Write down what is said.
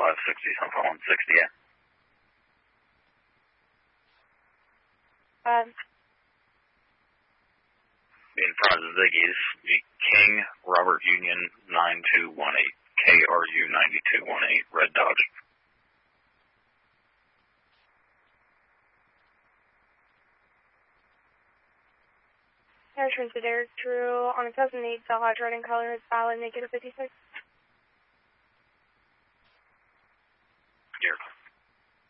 560, I'm calling 60. Being front of Ziggy's, King, Robert Union 9218, KRU 9218, Red Dodge. Air Transit Eric Drew on a 2008 Bell Lodge, red in color, is valid, -56.